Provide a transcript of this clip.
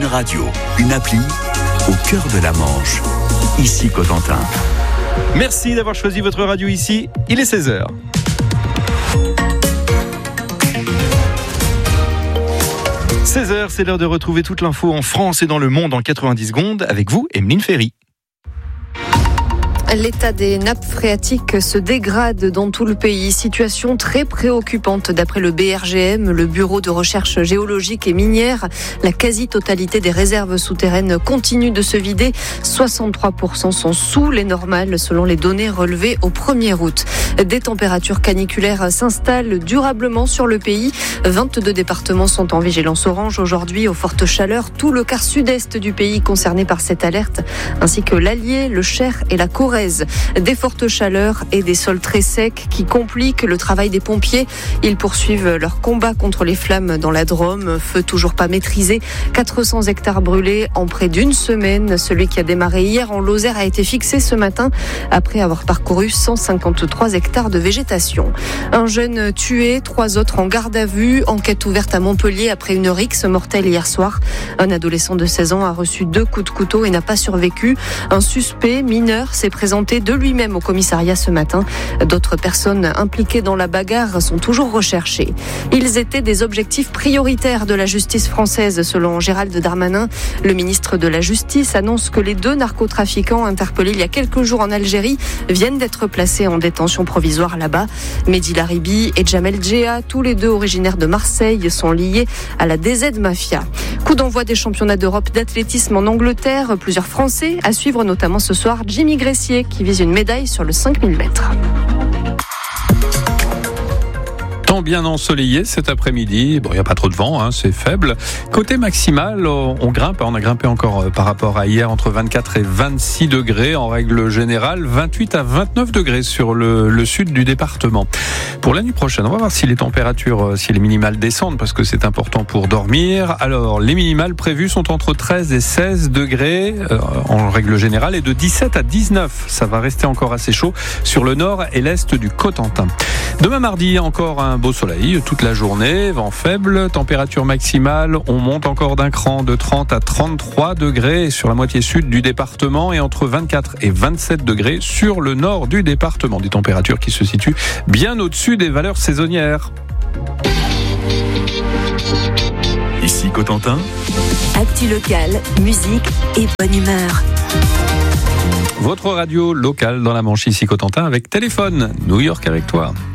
Une radio, une appli, au cœur de la Manche. Ici Cotentin. Merci d'avoir choisi votre radio ici. Il est 16h. « 16h, c'est l'heure de retrouver toute l'info en France et dans le monde en 90 secondes avec vous, Emeline Ferry. L'état des nappes phréatiques se dégrade dans tout le pays. Situation très préoccupante d'après le BRGM, le Bureau de recherche géologique et minière. La quasi-totalité des réserves souterraines continue de se vider. 63% sont sous les normales selon les données relevées au 1er août. Des températures caniculaires s'installent durablement sur le pays. 22 départements sont en vigilance orange aujourd'hui aux fortes chaleurs. Tout le quart sud-est du pays concerné par cette alerte, ainsi que l'Allier, le Cher et la Corrèze. Des fortes chaleurs et des sols très secs qui compliquent le travail des pompiers. Ils poursuivent leur combat contre les flammes dans la Drôme. Feu toujours pas maîtrisé. 400 hectares brûlés en près d'une semaine. Celui qui a démarré hier en Lozère a été fixé ce matin après avoir parcouru 153 hectares de végétation. Un jeune tué, 3 autres en garde à vue. Enquête ouverte à Montpellier après une rixe mortelle hier soir. Un adolescent de 16 ans a reçu 2 coups de couteau et n'a pas survécu. Un suspect mineur s'est présenté de lui-même au commissariat ce matin. D'autres personnes impliquées dans la bagarre sont toujours recherchées. Ils étaient des objectifs prioritaires de la justice française, selon Gérald Darmanin. Le ministre de la Justice annonce que les 2 narcotrafiquants interpellés il y a quelques jours en Algérie viennent d'être placés en détention provisoire là-bas. Mehdi Laribi et Jamel Djea, tous les 2 originaires de Marseille, sont liés à la DZ Mafia. Coup d'envoi des championnats d'Europe d'athlétisme en Angleterre. Plusieurs Français à suivre, notamment ce soir Jimmy Gressier qui vise une médaille sur le 5000 mètres. Temps bien ensoleillé cet après-midi. Bon, il n'y a pas trop de vent, c'est faible. Côté maximal, on grimpe. On a grimpé encore par rapport à hier entre 24 et 26 degrés en règle générale. 28 à 29 degrés sur le sud du département. Pour la nuit prochaine, on va voir si les températures, si les minimales descendent parce que c'est important pour dormir. Alors, les minimales prévues sont entre 13 et 16 degrés en règle générale et de 17 à 19. Ça va rester encore assez chaud sur le nord et l'est du Cotentin. Demain mardi, encore un beau soleil toute la journée, vent faible, température maximale, on monte encore d'un cran de 30 à 33 degrés sur la moitié sud du département et entre 24 et 27 degrés sur le nord du département. Des températures qui se situent bien au-dessus des valeurs saisonnières. Ici Cotentin. Actu locale, musique et bonne humeur. Votre radio locale dans la Manche, ici Cotentin avec Téléphone, New York avec toi.